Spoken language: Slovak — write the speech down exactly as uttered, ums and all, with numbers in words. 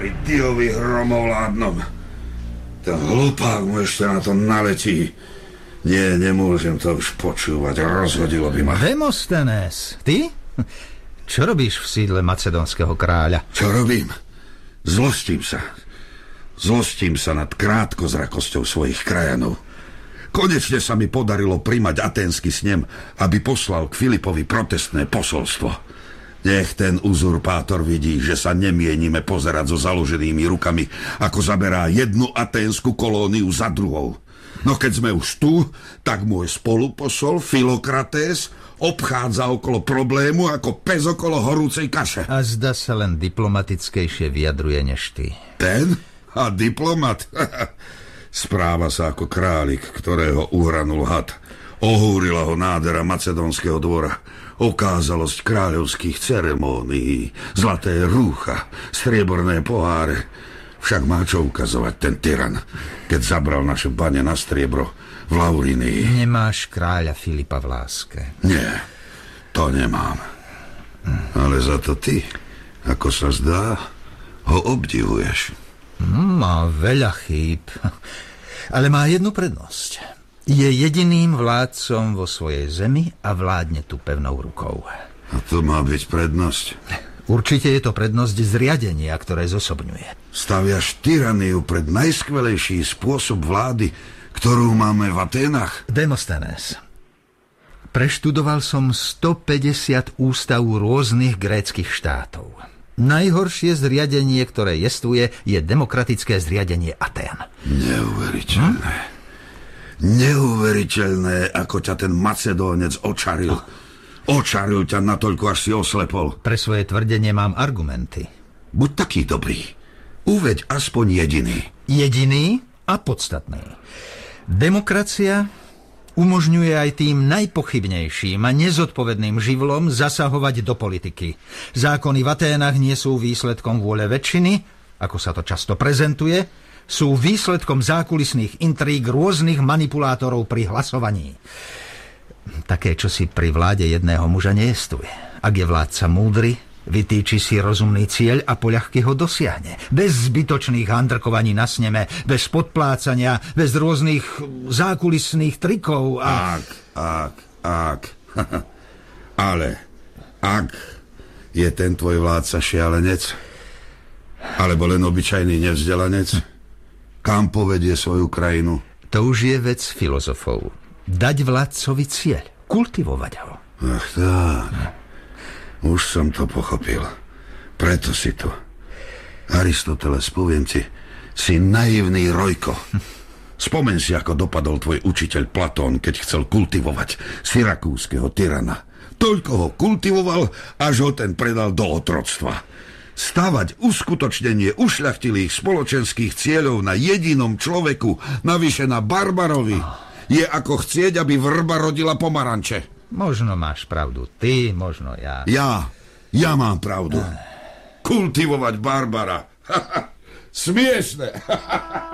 pri Diovi hromovládnom. Ten hlupák mu ešte na to naletí. Nie, nemôžem to už počúvať, rozhodilo by ma. Demosthenes, ty? Čo robíš v sídle macedónskeho kráľa? Čo robím? Zlostím sa. Zlostím sa nad krátkozrakosťou svojich krajanov. Konečne sa mi podarilo primať aténsky snem, aby poslal k Filipovi protestné posolstvo. Nech ten uzurpátor vidí, že sa nemienime pozerať so založenými rukami, ako zaberá jednu aténsku kolóniu za druhou. No keď sme už tu, tak môj spoluposol Filokratés obchádza okolo problému ako pes okolo horúcej kaše. A zdá sa len diplomatickejšie vyjadruje než ty. Ten? A diplomat? Správa sa ako králik, ktorého uhranul had. Ohúrila ho nádhera macedónskeho dvora. Okázalosť kráľovských ceremónií, zlaté rúcha, strieborné poháre. Však má čo ukazovať ten tyran, keď zabral naše bane na striebro v Laurinii. Nemáš kráľa Filipa v láske. Nie, to nemám. Ale za to ty, ako sa zdá, ho obdivuješ. Má veľa chýb, ale má jednu prednosť. Je jediným vládcom vo svojej zemi a vládne tu pevnou rukou. A to má byť prednosť? Určite je to prednosť zriadenia, ktoré zosobňuje. Staviaš tyraniu pred najskvelejší spôsob vlády, ktorú máme v Aténach? Demosthenes, preštudoval som stopäťdesiat ústavov rôznych gréckych štátov. Najhoršie zriadenie, ktoré jestvuje, je demokratické zriadenie Atén. Neuveriteľné. Hm? Neuveriteľné, ako ťa ten Macedónec očaril. Očaril ťa natoľko, až si oslepol. Pre svoje tvrdenie mám argumenty. Buď taký dobrý. Uveď aspoň jediný. Jediný a podstatný. Demokracia umožňuje aj tým najpochybnejším a nezodpovedným živlom zasahovať do politiky. Zákony v Aténach nie sú výsledkom vôle väčšiny, ako sa to často prezentuje, sú výsledkom zákulisných intríg rôznych manipulátorov pri hlasovaní. Také, čo si pri vláde jedného muža nejestvuje. Ak je vládca múdry, vytýči si rozumný cieľ a poľahky ho dosiahne. Bez zbytočných handrkovaní na sneme, bez podplácania, bez rôznych zákulisných trikov a... Ak, ak, ak. Ale ak je ten tvoj vládca šialenec, alebo len obyčajný nevzdelanec, kam povedie svoju krajinu? To už je vec filozofov. Dať vládcovi cieľ, kultivovať ho. Ach tak, už som to pochopil. Preto si tu. Aristoteles, poviem ti, si naivný rojko. Spomeň si, ako dopadol tvoj učiteľ Platón, keď chcel kultivovať syrakúskeho tyrana. Toľko ho kultivoval, až ho ten predal do otroctva. Stavať uskutočnenie ušľachtilých spoločenských cieľov na jedinom človeku, navyše na barbarovi, je ako chcieť, aby vrba rodila pomaranče. Možno máš pravdu ty, možno ja. Ja, ja mám pravdu. Kultivovať barbara. Smiešne.